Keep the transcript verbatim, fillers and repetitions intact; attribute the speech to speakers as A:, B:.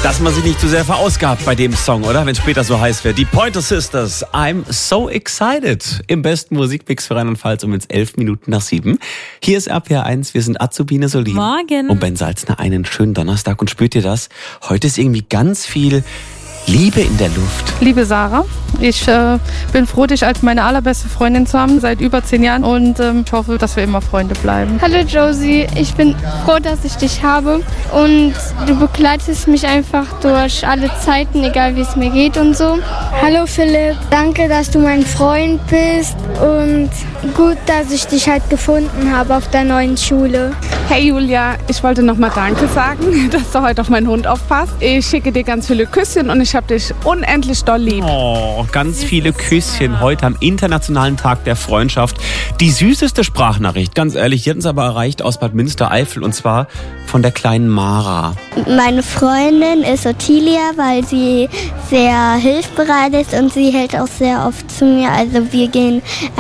A: Dass man sich nicht zu sehr verausgabt bei dem Song, oder? Wenn es später so heiß wird. Die Pointer Sisters, I'm so excited. Im besten Musikmix für Rheinland-Pfalz um ins elf Minuten nach sieben. Hier ist R P R eins, wir sind Azubine Solin.
B: Morgen.
A: Und Ben Salzner, einen schönen Donnerstag. Und spürt ihr das? Heute ist irgendwie ganz viel Liebe in der Luft.
C: Liebe Sarah, ich äh, bin froh, dich als meine allerbeste Freundin zu haben, seit über zehn Jahren. Und ähm, ich hoffe, dass wir immer Freunde bleiben.
D: Hallo Josie, ich bin froh, dass ich dich habe. Und du begleitest mich einfach durch alle Zeiten, egal wie es mir geht und so. Hallo Philipp, danke, dass du mein Freund bist. Und gut, dass ich dich halt gefunden habe auf der neuen Schule.
E: Hey Julia, ich wollte nochmal Danke sagen, dass du heute auf meinen Hund aufpasst. Ich schicke dir ganz viele Küsschen und ich habe dich unendlich doll lieb.
A: Oh, ganz viele Küsschen heute am Internationalen Tag der Freundschaft. Die süßeste Sprachnachricht, ganz ehrlich, die hat uns aber erreicht aus Bad Münstereifel und zwar von der kleinen Mara.
F: Meine Freundin ist Ottilia, weil sie sehr hilfsbereit ist und sie hält auch sehr oft zu mir. Also wir gehen